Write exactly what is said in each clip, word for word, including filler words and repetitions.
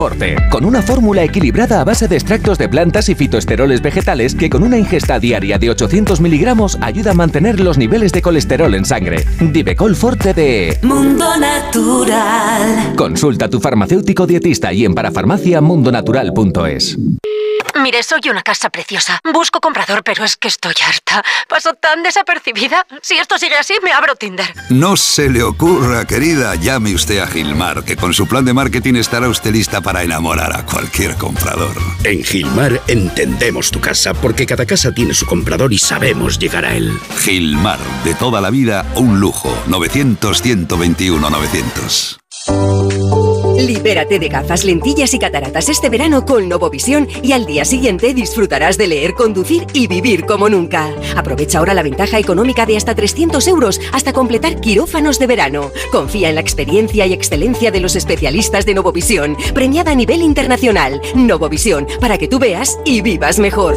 Forte, con una fórmula equilibrada a base de extractos de plantas y fitoesteroles vegetales que con una ingesta diaria de ochocientos miligramos ayuda a mantener los niveles de colesterol en sangre. Divecol Forte de Mundo Natural. Consulta a tu farmacéutico dietista y en parafarmacia mundo natural punto es. Mire, soy una casa preciosa. Busco comprador, pero es que estoy harta. Paso tan desapercibida. Si esto sigue así, me abro Tinder. No se le ocurra, querida. Llame usted a Gilmar, que con su plan de marketing estará usted lista para enamorar a cualquier comprador. En Gilmar entendemos tu casa, porque cada casa tiene su comprador y sabemos llegar a él. Gilmar, de toda la vida, un lujo. novecientos, ciento veintiuno, novecientos. Libérate de gafas, lentillas y cataratas este verano con Novovisión y al día siguiente disfrutarás de leer, conducir y vivir como nunca. Aprovecha ahora la ventaja económica de hasta trescientos euros hasta completar quirófanos de verano. Confía en la experiencia y excelencia de los especialistas de Novovisión, premiada a nivel internacional. Novovisión, para que tú veas y vivas mejor.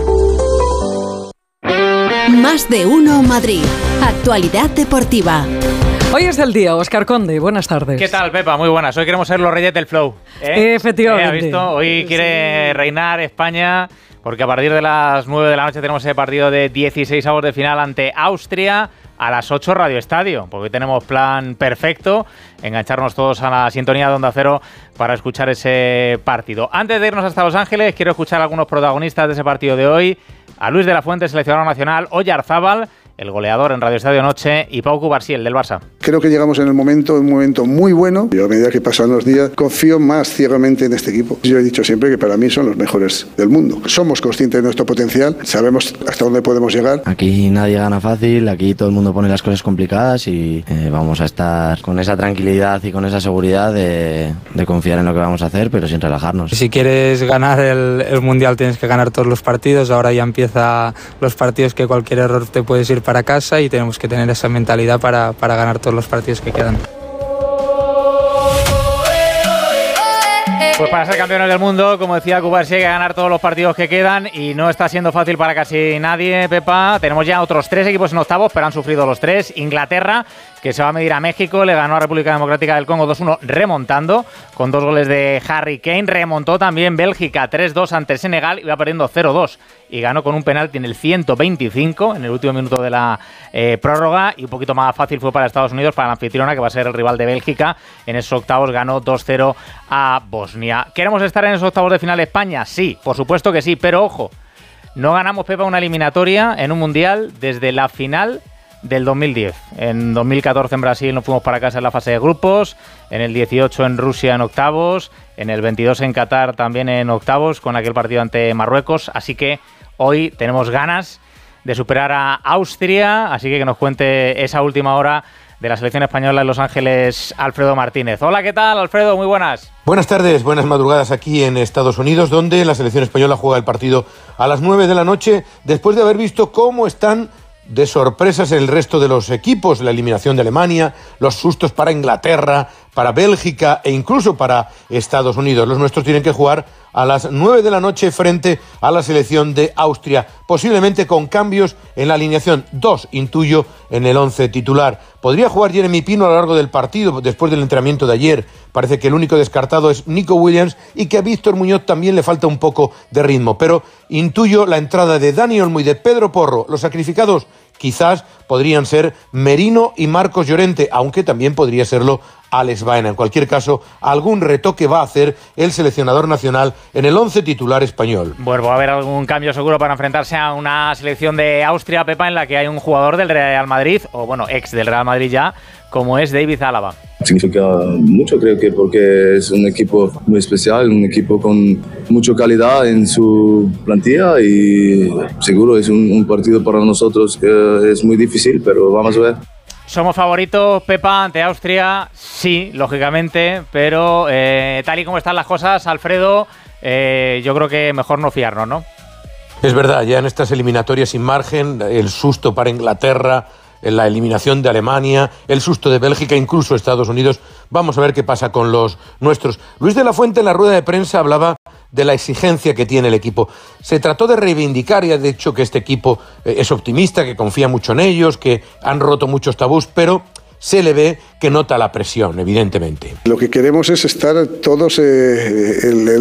Más de uno Madrid. Actualidad deportiva. Hoy es el día, Óscar Conde, buenas tardes. ¿Qué tal, Pepa? Muy buenas. Hoy queremos ser los reyes del flow. ¿eh? Efectivamente. ¿Eh? ¿Has visto? Hoy quiere reinar España porque a partir de las nueve de la noche tenemos ese partido de dieciséis avos de final ante Austria. A las ocho Radio Estadio, porque hoy tenemos plan perfecto, engancharnos todos a la sintonía de Onda Cero para escuchar ese partido. Antes de irnos hasta Los Ángeles, quiero escuchar a algunos protagonistas de ese partido de hoy. A Luis de la Fuente, seleccionador nacional, Oyarzábal, el goleador en Radio Estadio Noche, y Pau Cubarsí, el del Barça. Creo que llegamos en el momento, un momento muy bueno. Yo a medida que pasan los días confío más ciegamente en este equipo. Yo he dicho siempre que para mí son los mejores del mundo. Somos conscientes de nuestro potencial, sabemos hasta dónde podemos llegar. Aquí nadie gana fácil, aquí todo el mundo pone las cosas complicadas y eh, vamos a estar con esa tranquilidad y con esa seguridad de, de confiar en lo que vamos a hacer, pero sin relajarnos. Si quieres ganar el, el Mundial tienes que ganar todos los partidos. Ahora ya empieza los partidos que cualquier error te puedes ir para casa y tenemos que tener esa mentalidad para, para ganar todos los partidos que quedan. Pues para ser campeones del mundo, como decía Cubarsí, hay que ganar todos los partidos que quedan y no está siendo fácil para casi nadie, Pepa. Tenemos ya otros tres equipos en octavos, pero han sufrido los tres. Inglaterra, que se va a medir a México, le ganó a República Democrática del Congo dos uno remontando, con dos goles de Harry Kane. Remontó también Bélgica tres dos ante Senegal, iba perdiendo cero dos y ganó con un penalti en el ciento veinticinco, en el último minuto de la eh, prórroga, y un poquito más fácil fue para Estados Unidos, para la anfitriona, que va a ser el rival de Bélgica. En esos octavos ganó dos cero a Bosnia. ¿Queremos estar en esos octavos de final España? Sí, por supuesto que sí, pero ojo, no ganamos, Pepa, una eliminatoria en un mundial desde la final del dos mil diez. En dos mil catorce en Brasil nos fuimos para casa en la fase de grupos, en el dieciocho en Rusia en octavos, en el veintidós en Qatar también en octavos, con aquel partido ante Marruecos, así que hoy tenemos ganas de superar a Austria, así que que nos cuente esa última hora de la selección española en Los Ángeles, Alfredo Martínez. Hola, ¿qué tal, Alfredo? Muy buenas. Buenas tardes, buenas madrugadas aquí en Estados Unidos, donde la selección española juega el partido a las nueve de la noche, después de haber visto cómo están de sorpresas el resto de los equipos, la eliminación de Alemania, los sustos para Inglaterra, para Bélgica e incluso para Estados Unidos. Los nuestros tienen que jugar a las nueve de la noche frente a la selección de Austria, posiblemente con cambios en la alineación. Dos, intuyo, en el once titular. Podría jugar Jeremy Pino a lo largo del partido, después del entrenamiento de ayer. Parece que el único descartado es Nico Williams y que a Víctor Muñoz también le falta un poco de ritmo. Pero intuyo la entrada de Dani Olmo y de Pedro Porro. Los sacrificados quizás podrían ser Merino y Marcos Llorente, aunque también podría serlo Alex Baena. En cualquier caso, algún retoque va a hacer el seleccionador nacional en el once titular español. Bueno, va a haber algún cambio seguro para enfrentarse a una selección de Austria, Pepa, en la que hay un jugador del Real Madrid, o bueno, ex del Real Madrid ya, como es David Álava. Significa mucho, creo que porque es un equipo muy especial, un equipo con mucha calidad en su plantilla y seguro es un, un partido para nosotros que es muy difícil, pero vamos a ver. ¿Somos favoritos, Pepa, ante Austria? Sí, lógicamente, pero eh, tal y como están las cosas, Alfredo, eh, yo creo que mejor no fiarnos, ¿no? Es verdad, ya en estas eliminatorias sin margen, el susto para Inglaterra, la eliminación de Alemania, el susto de Bélgica, incluso Estados Unidos. Vamos a ver qué pasa con los nuestros. Luis de la Fuente en la rueda de prensa hablaba de la exigencia que tiene el equipo. Se trató de reivindicar y ha dicho que este equipo es optimista, que confía mucho en ellos, que han roto muchos tabús, pero se le ve que nota la presión, evidentemente. Lo que queremos es estar todos eh, el, el